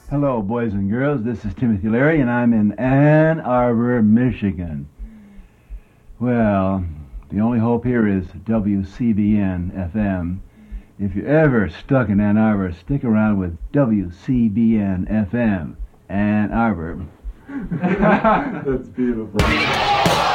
Hello, boys and girls. This is Timothy Leary, and I'm in Ann Arbor, Michigan. Well, the only hope here is WCBN FM. If you're ever stuck in Ann Arbor, stick around with WCBN FM, Ann Arbor. That's beautiful.